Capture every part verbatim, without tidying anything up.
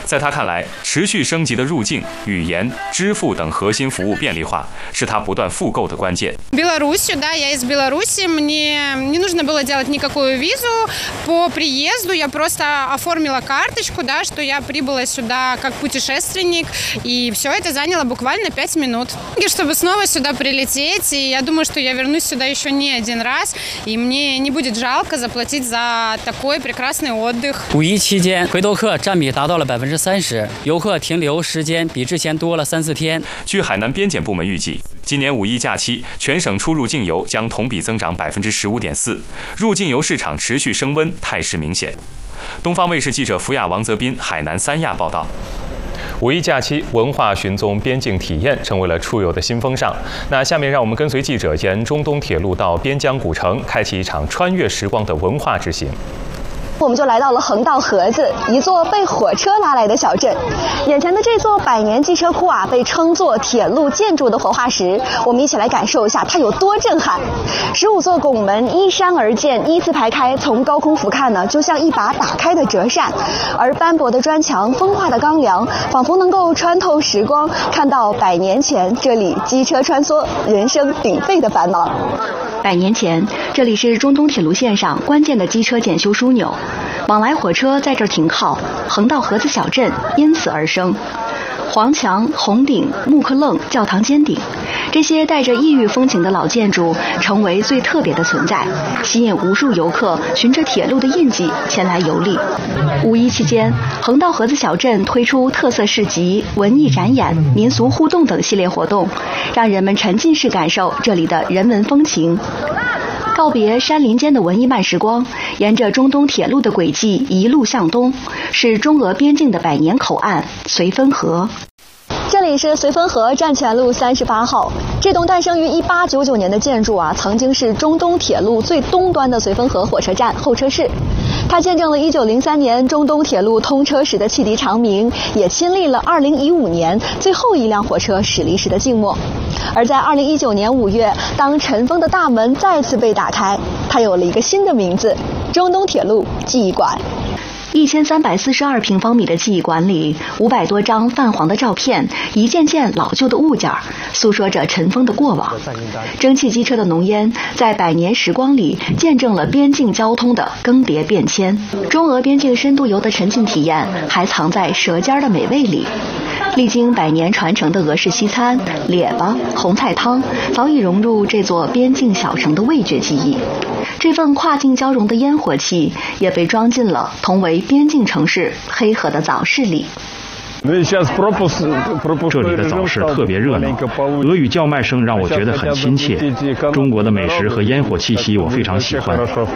在他看来，持续升级的入境、语言、支付等核心服务便利化是他不断复购的关键。 Белоруссию, да, я из Беларуси, мне не нужно было делать никакую визу по приезду, я просто оформила карточку, да, что я прибыла сюда как путешественник, и все это заняло буквально пять минут. Чтобы снова сюда прилететь, и я думаю, что я вернусь сюда еще не один раз, и мне не будет жалко заплатить за такой прекрасный отдых. 五一期间，回头客占比达到了百分之三十，游客停留时间比之前多了三四天。 据海南边检部门预计，今年五一假期，全省出入境游将同比增长百分之十五点四，入境游市场持续升温，态势明显。东方卫视记者福亚、王泽斌，海南三亚报道。五一假期，文化寻踪边境体验成为了出游的新风尚。那下面让我们跟随记者沿中东铁路到边疆古城，开启一场穿越时光的文化之行。 我们就来到了横道河子，一座被火车拉来的小镇。眼前的这座百年机车库啊，被称作铁路建筑的活化石。我们一起来感受一下它有多震撼。十五座拱门依山而建，依次排开，从高空俯瞰呢，就像一把打开的折扇。而斑驳的砖墙、风化的钢梁，仿佛能够穿透时光，看到百年前这里机车穿梭、人声鼎沸的繁忙。百年前，这里是中东铁路线上关键的机车检修枢纽。往来火车在这儿停靠，横道河子小镇因此而生。黄墙、红顶、木刻楞、教堂尖顶，这些带着异域风情的老建筑成为最特别的存在，吸引无数游客循着铁路的印记前来游历。五一期间，横道河子小镇推出特色市集、文艺展演、民俗互动等系列活动，让人们沉浸式感受这里的人文风情。告别山林间的文艺慢时光，沿着中东铁路的轨迹一路向东，是中俄边境的百年口岸绥芬河。这里是绥芬河站前路三十八号，这栋诞生于一八九九年的建筑啊，曾经是中东铁路最东端的绥芬河火车站候车室。它见证了一九零三年中东铁路通车时的汽笛长鸣，也亲历了二零一五年最后一辆火车驶离时的静默。而在二零一九年五月，当尘封的大门再次被打开，它有了一个新的名字——中东铁路记忆馆。一千三百四十二平方米的记忆馆里，五百多张泛黄的照片，一件件老旧的物件，诉说着尘封的过往。蒸汽机车的浓烟，在百年时光里见证了边境交通的更迭变迁。中俄边境深度游的沉浸体验，还藏在舌尖的美味里。历经百年传承的俄式西餐、列巴、红菜汤，早已融入这座边境小城的味觉记忆。这份跨境交融的烟火气，也被装进了同为边境城市黑河的早市里。 这里的早市特别热闹，俄语叫卖声让我觉得很亲切。中国的美食和烟火气息我非常喜欢。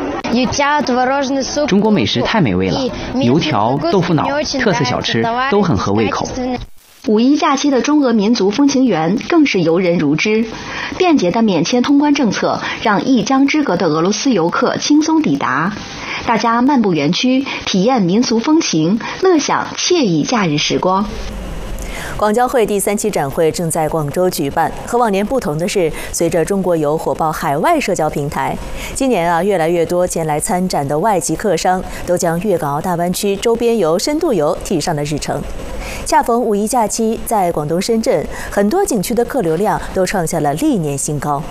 中国美食太美味了，油条、豆腐脑、特色小吃都很合胃口。 五一假期的中俄民族风情园更是游人如织，便捷的免签通关政策让一江之隔的俄罗斯游客轻松抵达。大家漫步园区，体验民俗风情，乐享惬意假日时光。 广交会第三期展会正在广州举办，和往年不同的是，随着中国游火爆海外社交平台，今年啊，越来越多前来参展的外籍客商都将粤港澳大湾区周边游、深度游提上了日程。恰逢五一假期，在广东深圳，很多景区的客流量都创下了历年新高。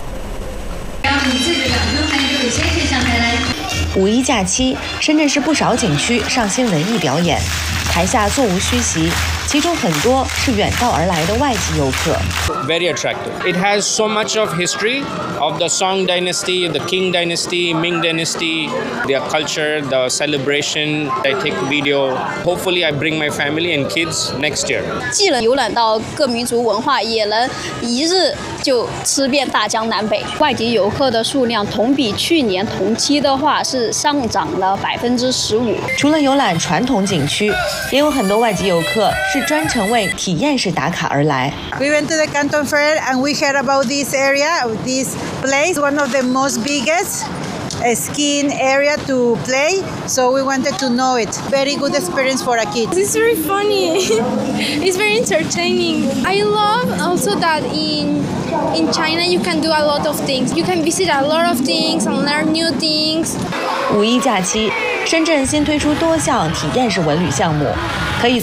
五一假期，深圳市不少景区上新文艺表演，台下座无虚席，其中很多是远道而来的外籍游客。 Very attractive. It has so much of history of the Song Dynasty, the Qing Dynasty, Ming Dynasty, their culture, the celebration. I take video. Hopefully, I bring my family and kids next year. 既能游览到各民族文化，也能一日就吃遍大江南北。外籍游客的数量同比去年同期的话是上涨了百分之十五。 除了游览传统景区，也有很多外籍游客是专程为体验式打卡而来。 We went to the Canton Fair and we heard about this area, this place, one of the most biggest skiing area to play, so we wanted to know it. Very good experience for our kids. It's very funny. It's very entertaining. I love also that in in China you can do a lot of things. You can visit a lot of things and learn new things. 五一假期，深圳新推出多项体验式文旅项目，可以